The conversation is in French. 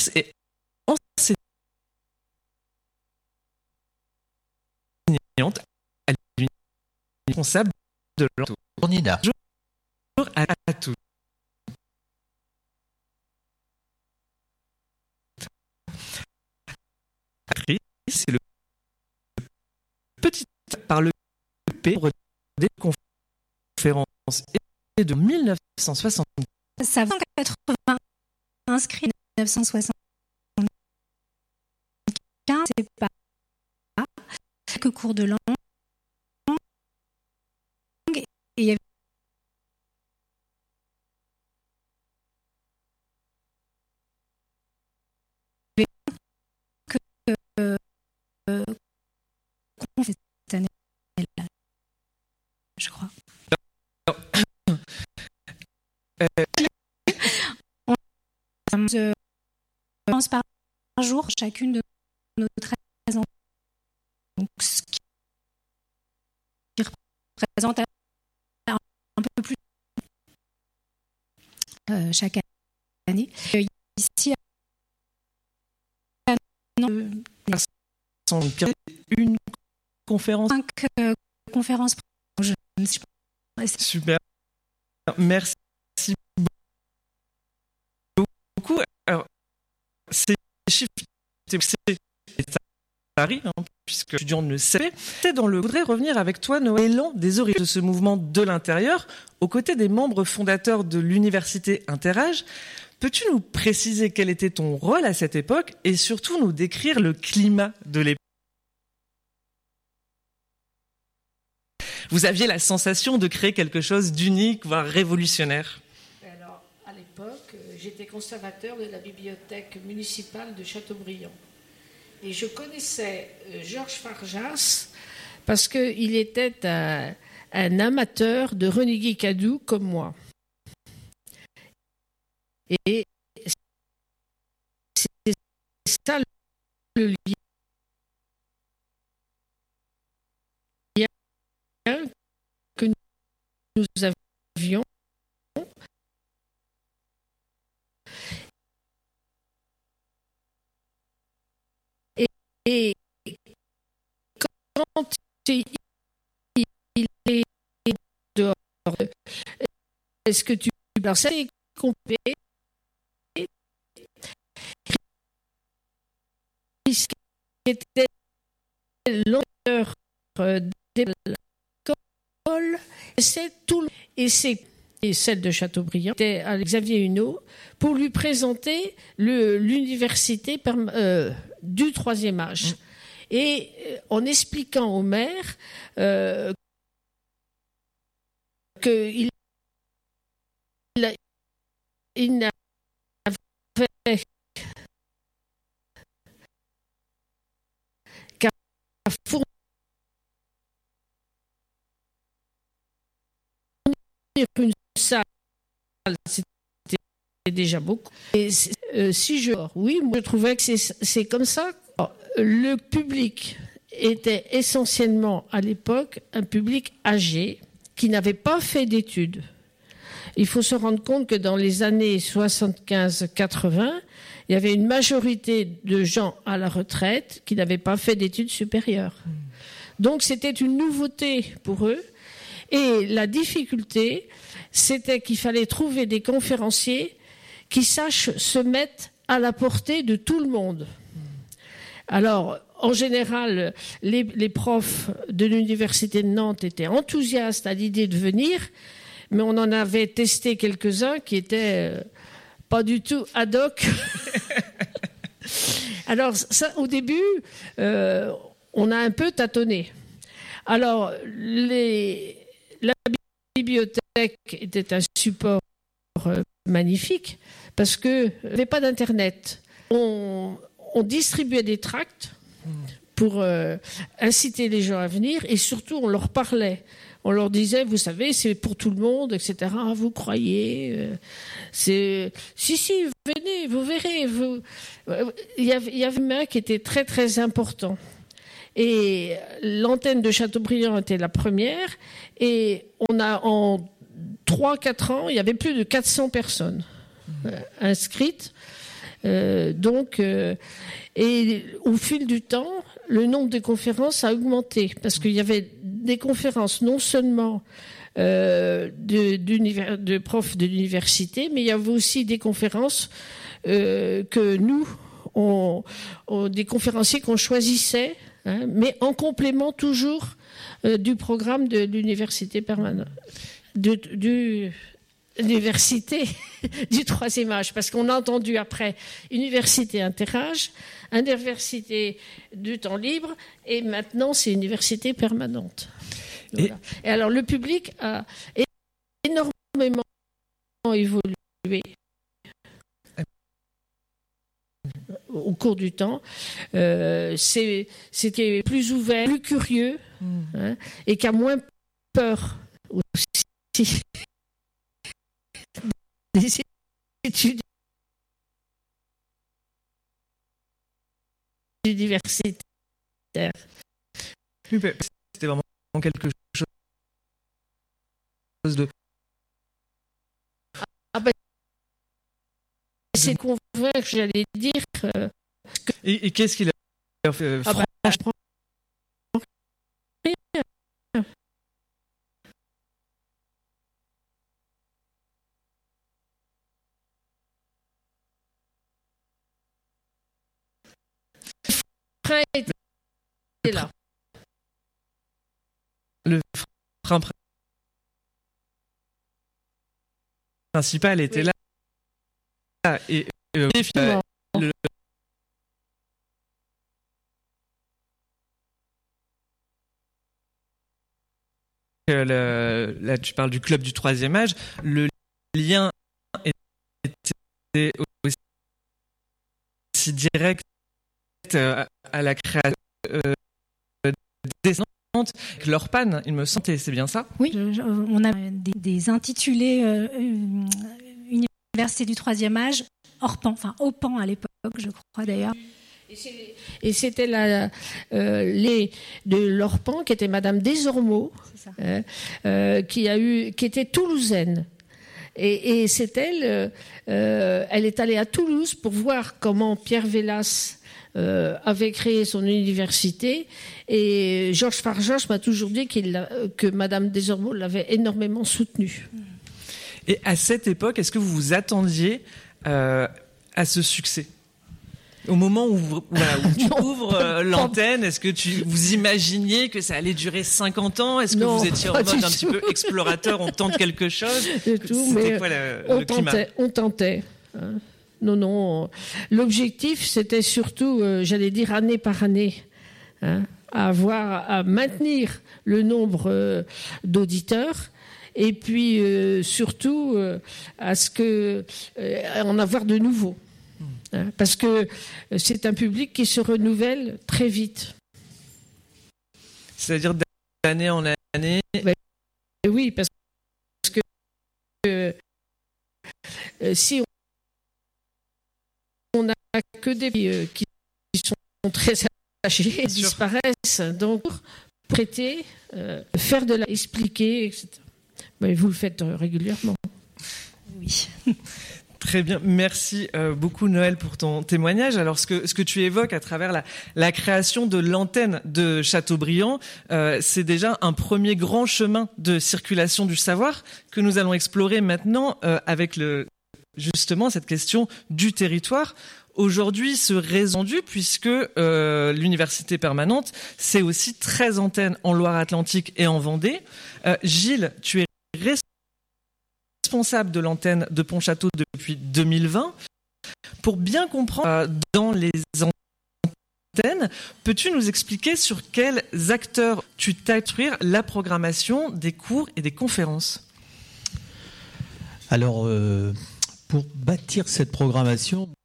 et enseignante à l'université responsable de l'entour. Nina. Bonjour à tous. C'est le petit par le P des conférences et de 1960. Ça va 80 inscrits en 1975, c'est pas quelques cours de langue et il y avait qu'on fait cette année-là, je crois. On commence par jour chacune de nos 13 ans. Donc, ce qui représente un peu plus chaque année. Ici, une conférence. 5 conférences. Super. Merci beaucoup. Alors, ces chiffres, ça arrive, puisque l'étudiant ne sait. Je voudrais revenir avec toi, Noël, l'élan des origines de ce mouvement de l'intérieur, aux côtés des membres fondateurs de l'université Interage. Peux-tu nous préciser quel était ton rôle à cette époque et surtout nous décrire le climat de l'époque? Vous aviez la sensation de créer quelque chose d'unique, voire révolutionnaire. Alors, à l'époque, j'étais conservateur de la bibliothèque municipale de Châteaubriand. Et je connaissais Georges Farjas parce qu'il était un amateur de René Guécadou comme moi. Et c'est ça le lien que nous avions. Et quand il est dehors, est-ce que tu alors ça est complet qui était l'auteur des l'école, c'est tout et c'est et celle de Châteaubriand était à Xavier Huneau pour lui présenter l'université du troisième âge et en expliquant au maire qu'il n'avait qu'à fournir une salle, c'était déjà beaucoup. Et oui, moi je trouvais que c'est comme ça. Le public était essentiellement à l'époque un public âgé qui n'avait pas fait d'études. Il faut se rendre compte que dans les années 75-80, il y avait une majorité de gens à la retraite qui n'avaient pas fait d'études supérieures. Donc c'était une nouveauté pour eux. Et la difficulté, c'était qu'il fallait trouver des conférenciers qui sachent se mettre à la portée de tout le monde. Alors, en général, les profs de l'université de Nantes étaient enthousiastes à l'idée de venir, mais on en avait testé quelques-uns qui étaient pas du tout ad hoc. Alors, ça, au début, on a un peu tâtonné. Alors, la bibliothèque était un support magnifique parce qu'il n'y avait pas d'Internet. On distribuait des tracts pour inciter les gens à venir et surtout on leur parlait. On leur disait, vous savez, c'est pour tout le monde, etc. Vous croyez Si, venez, vous verrez. Il y avait un qui était très, très important. Et l'antenne de Châteaubriand était la première. Et on a, en 3-4 ans, il y avait plus de 400 personnes inscrites. Et au fil du temps, le nombre de conférences a augmenté parce qu'il y avait des conférences non seulement de profs de l'université, mais il y avait aussi des conférences que nous, des conférenciers qu'on choisissait, mais en complément toujours du programme de l'université permanente, de l'université du troisième âge, parce qu'on a entendu après université interâge, université du temps libre, et maintenant c'est université permanente. Voilà. Et alors le public a énormément évolué au cours du temps. C'était plus ouvert, plus curieux, et qui a moins peur aussi des études universitaires. C'était vraiment quelque chose de... C'est convaincre, j'allais dire... Et qu'est-ce qu'il a fait était là. Le frein principal était là. Et là, tu parles du club du troisième âge. Le lien était aussi direct à la création des avec l'Orpan, il me semble, c'est bien ça? Oui, on a des intitulés Université du troisième âge, Orpan, enfin Opan à l'époque, je crois d'ailleurs. Et c'était de l'Orpan qui était Madame Desormeaux, qui était toulousaine. Et c'est elle est allée à Toulouse pour voir comment Pierre Vélas avait créé son université, et Georges Fargeorges m'a toujours dit que Madame Desormeaux l'avait énormément soutenue. Et à cette époque, est-ce que vous vous attendiez à ce succès? Au moment où tu ouvres l'antenne, est-ce que vous imaginiez que ça allait durer 50 ans? Est-ce que vous étiez en mode un petit peu explorateur, on tente quelque chose? C'était quoi le climat? On tentait. Non. L'objectif, c'était surtout, j'allais dire année par année, à maintenir le nombre d'auditeurs, et puis surtout à en avoir de nouveaux. Parce que c'est un public qui se renouvelle très vite. C'est-à-dire d'année en année? Oui, parce que si on n'a que des qui sont très âgés, disparaissent, donc prêter, faire expliquer, etc. Mais vous le faites régulièrement. Oui. Très bien, merci beaucoup Noël pour ton témoignage. Alors ce que tu évoques à travers la création de l'antenne de Châteaubriand, c'est déjà un premier grand chemin de circulation du savoir que nous allons explorer maintenant avec justement cette question du territoire. Aujourd'hui, ce réseau rendu, puisque l'université permanente, c'est aussi 13 antennes en Loire-Atlantique et en Vendée. Gilles, tu es responsable de l'antenne de Pontchâteau depuis 2020. Pour bien comprendre dans les antennes, peux-tu nous expliquer sur quels acteurs tu t'instruire la programmation des cours et des conférences? Alors, pour bâtir cette programmation,